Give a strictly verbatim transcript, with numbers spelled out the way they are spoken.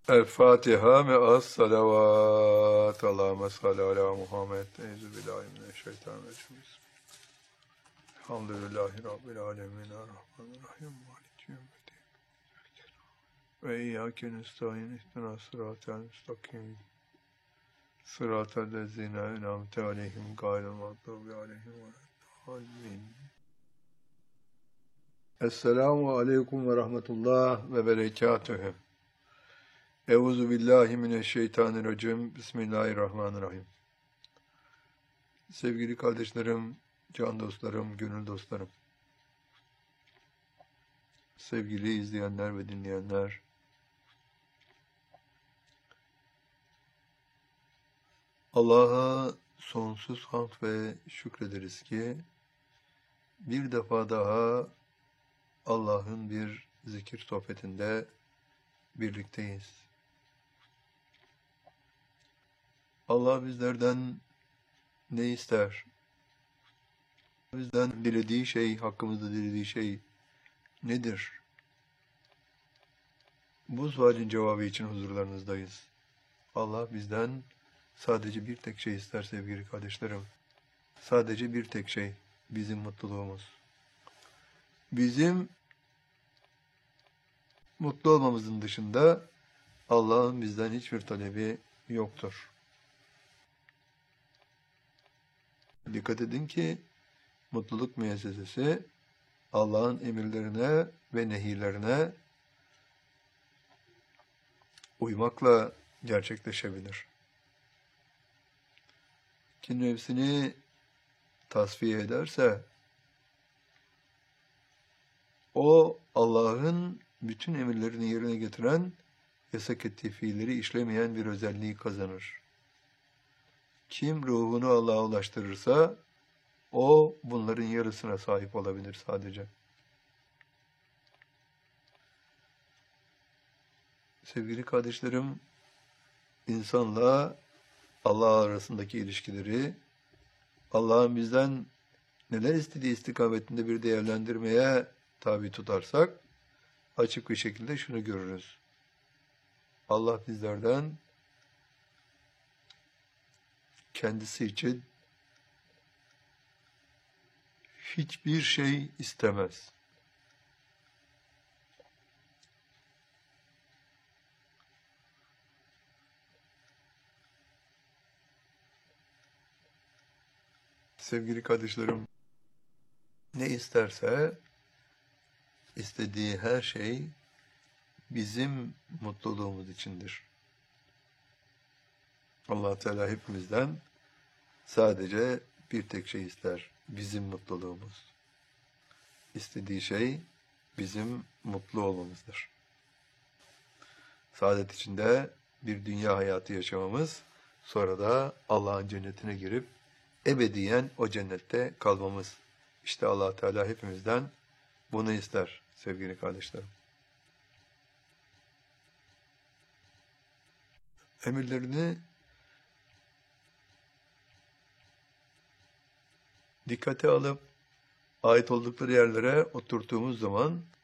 El Fatiha ve as salavat. Allahümme salli ala Muhammed. Euzubillahimineşşeytanirracim. Elhamdülillahi Rabbil alemin. Errahmanirrahim. Maliki yevmiddin. Ve iyyâke nestaîn. İhdinas sıratal müstakim. Sıratal lezîne en'amte aleyhim gayril mağdûbi aleyhim veleddâllîn. Esselamu aleyküm ve rahmetullah ve berekatühü. Euzu billahi mineşşeytanirracim. Bismillahirrahmanirrahim. Sevgili kardeşlerim, can dostlarım, gönül dostlarım. Sevgili izleyenler ve dinleyenler. Allah'a sonsuz hamd ve şükrederiz ki bir defa daha Allah'ın bir zikir sohbetinde birlikteyiz. Allah bizlerden ne ister? Bizden dilediği şey, hakkımızda dilediği şey nedir? Bu sualin cevabı için huzurlarınızdayız. Allah bizden sadece bir tek şey ister sevgili kardeşlerim. Sadece bir tek şey, bizim mutluluğumuz. Bizim mutlu olmamızın dışında Allah'ın bizden hiçbir talebi yoktur. Dikkat edin ki mutluluk müessesesi Allah'ın emirlerine ve nehirlerine uymakla gerçekleşebilir. Kim nefsini tasfiye ederse o Allah'ın bütün emirlerini yerine getiren, yasak ettiği fiilleri işlemeyen bir özelliği kazanır. Kim ruhunu Allah'a ulaştırırsa o bunların yarısına sahip olabilir sadece. Sevgili kardeşlerim, insanla Allah arasındaki ilişkileri Allah'ın bizden neler istediği istikametinde bir değerlendirmeye tabi tutarsak açık bir şekilde şunu görürüz. Allah bizlerden kendisi için hiçbir şey istemez. Sevgili kardeşlerim, ne isterse istediği her şey bizim mutluluğumuz içindir. Allah Teala hepimizden sadece bir tek şey ister, bizim mutluluğumuz. İstediği şey bizim mutlu olmamızdır. Saadet içinde bir dünya hayatı yaşamamız, sonra da Allah'ın cennetine girip ebediyen o cennette kalmamız. İşte Allah Teala hepimizden bunu ister sevgili kardeşlerim. Emirlerini dikkate alıp ait oldukları yerlere oturttuğumuz zaman